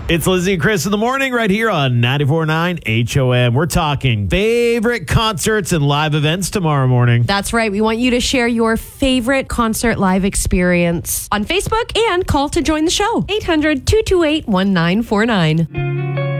It's Lizzie and Chris in the morning right here on 94.9 HOM. We're talking favorite concerts and live events tomorrow morning. That's right. We want you to share your favorite concert live experience on Facebook and call to join the show. 800-228-1949.